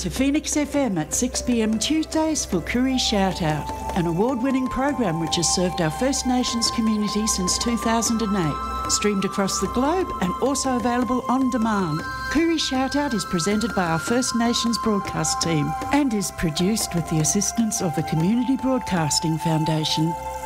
to Phoenix FM at 6 p.m. Tuesdays for Koori Shout Out, an award-winning program which has served our First Nations community since 2008. Streamed across the globe and also available on demand. Koori Shout Out is presented by our First Nations broadcast team and is produced with the assistance of the Community Broadcasting Foundation.